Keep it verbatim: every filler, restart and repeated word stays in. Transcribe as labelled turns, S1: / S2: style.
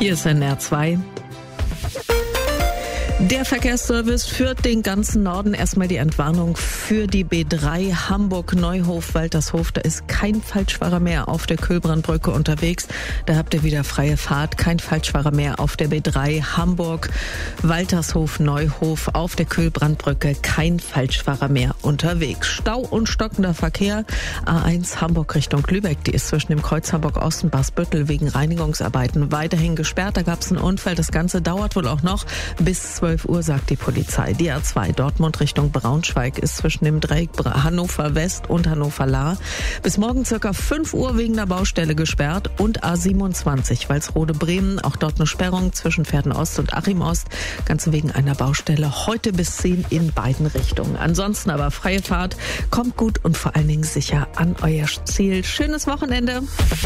S1: Hier ist N R zwei. Der Verkehrsservice führt den ganzen Norden. Erstmal die Entwarnung für die B drei Hamburg-Neuhof-Waltershof. Da ist kein Falschfahrer mehr auf der Kühlbrandbrücke unterwegs. Da habt ihr wieder freie Fahrt. Kein Falschfahrer mehr auf der B drei Hamburg-Waltershof-Neuhof. Auf der Kühlbrandbrücke kein Falschfahrer mehr unterwegs. Stau und stockender Verkehr. A eins Hamburg Richtung Lübeck. Die ist zwischen dem Kreuz Hamburg-Ost und Basbüttel wegen Reinigungsarbeiten weiterhin gesperrt. Da gab es einen Unfall. Das Ganze dauert wohl auch noch bis zwölf Uhr, sagt die Polizei. Die A zwei Dortmund Richtung Braunschweig ist zwischen dem Dreieck Hannover West und Hannover Lahr bis morgen circa fünf Uhr wegen der Baustelle gesperrt. Und A siebenundzwanzig Walsrode Bremen, auch dort eine Sperrung zwischen Pferden Ost und Achim Ost, ganz wegen einer Baustelle heute bis zehn in beiden Richtungen. Ansonsten aber freie Fahrt, kommt gut und vor allen Dingen sicher an euer Ziel. Schönes Wochenende.